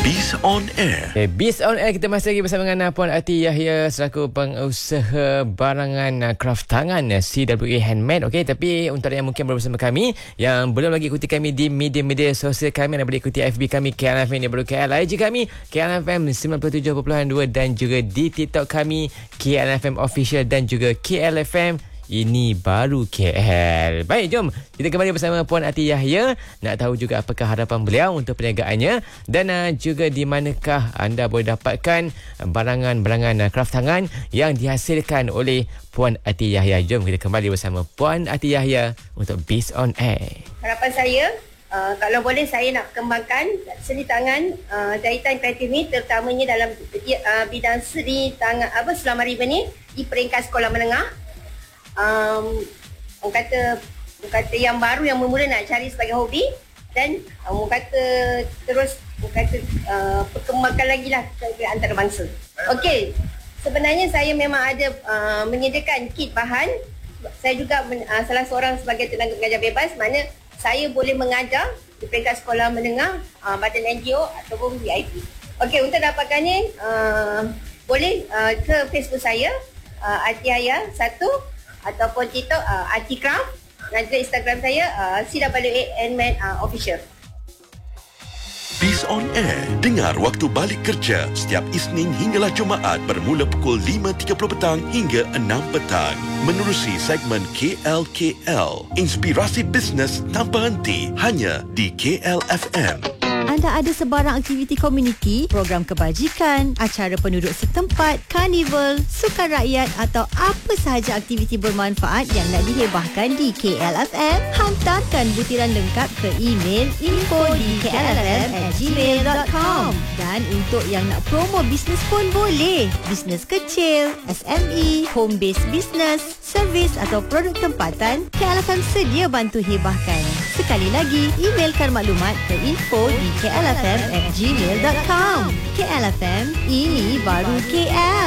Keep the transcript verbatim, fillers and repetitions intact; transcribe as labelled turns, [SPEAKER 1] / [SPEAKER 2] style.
[SPEAKER 1] Biz on Air.
[SPEAKER 2] Okay, Biz on Air, kita masih lagi bersama dengan Puan Ati Yahya selaku pengusaha barangan uh, kraft tangan uh, C W A Handmade. Okey, tapi untuk yang mungkin baru bersama kami yang belum lagi ikuti kami di media-media sosial kami, anda boleh ikuti F B kami K L F M ni baru K L, I G kami K L F M sembilan puluh tujuh perpuluhan dua dan juga di TikTok kami K L F M Official dan juga K L F M Ini Baru K L. Baik, jom kita kembali bersama Puan Ati Yahya. Nak tahu juga apakah harapan beliau untuk perniagaannya dan uh, juga di manakah anda boleh dapatkan barangan-barangan uh, kraft tangan yang dihasilkan oleh Puan Ati Yahya. Jom kita kembali bersama Puan Ati Yahya untuk Biz on Air.
[SPEAKER 3] Harapan saya, uh, kalau boleh saya nak kembangkan seni tangan uh, jahitan kreatif ni, terutamanya dalam uh, bidang seni tangan apa Sulaiman River ni di peringkat sekolah menengah. Um, orang kata orang kata yang baru, yang bermula nak cari sebagai hobi, dan um, orang kata terus orang kata uh, perkembangkan lagi lah antarabangsa. Okey, sebenarnya saya memang ada uh, menyediakan kit bahan. Saya juga men, uh, salah seorang sebagai tenaga pengajar bebas, mana saya boleh mengajar di peringkat sekolah menengah, uh, badan N G O ataupun V I P. Okey, untuk dapatkannya uh, boleh uh, ke Facebook saya uh, Ati Yahya satu, ataupun TikTok uh, Ati Craft, dan juga Instagram saya uh, C W A Handmade uh, Official.
[SPEAKER 1] Biz on Air. Dengar waktu balik kerja setiap Isnin hinggalah Jumaat bermula pukul lima tiga puluh petang hingga enam petang. Menerusi segmen K L K L. Inspirasi bisnes tanpa henti hanya di K L F M.
[SPEAKER 4] Anda ada sebarang aktiviti komuniti, program kebajikan, acara penduduk setempat, karnival, sukan rakyat atau apa sahaja aktiviti bermanfaat yang nak dihebahkan di K L F M? Hantarkan butiran lengkap ke email info di k l f m at gmail dot com. Dan untuk yang nak promo bisnes pun boleh. Bisnes kecil, S M E, home based business, servis atau produk tempatan, K L F M sedia bantu hebahkan. Sekali lagi, emailkan maklumat ke info di k l f m at gmail dot com. K L F M, ini baru K L.